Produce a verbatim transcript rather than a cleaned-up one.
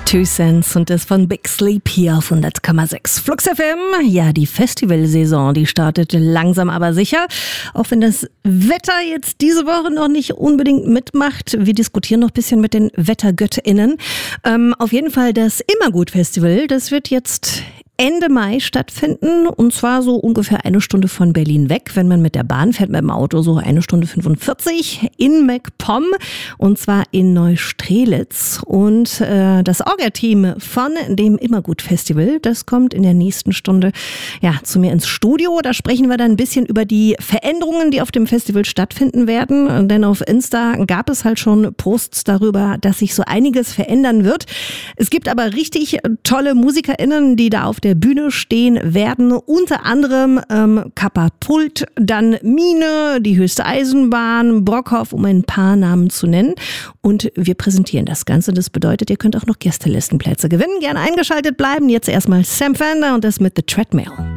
Two Cents und das von Big Sleep hier auf hundert Komma sechs Flux F M. Ja, die Festivalsaison, die startet langsam aber sicher. Auch wenn das Wetter jetzt diese Woche noch nicht unbedingt mitmacht. Wir diskutieren noch ein bisschen mit den WettergöttInnen. Ähm, auf jeden Fall das Immergut-Festival, das wird jetzt Ende Mai stattfinden und zwar so ungefähr eine Stunde von Berlin weg. Wenn man mit der Bahn fährt, mit dem Auto so eine Stunde fünfundvierzig in MacPom und zwar in Neustrelitz. Und äh, das Orga-Team von dem Immergut-Festival, das kommt in der nächsten Stunde ja zu mir ins Studio. Da sprechen wir dann ein bisschen über die Veränderungen, die auf dem Festival stattfinden werden. Denn auf Insta gab es halt schon Posts darüber, dass sich so einiges verändern wird. Es gibt aber richtig tolle MusikerInnen, die da auf der Bühne stehen werden, unter anderem ähm, Kappa-Pult, dann Mine, die höchste Eisenbahn, Brockhoff, um ein paar Namen zu nennen. Und wir präsentieren das Ganze. Das bedeutet, ihr könnt auch noch Gästelistenplätze gewinnen. Gerne eingeschaltet bleiben. Jetzt erstmal Sam Fender und das mit The Treadmill.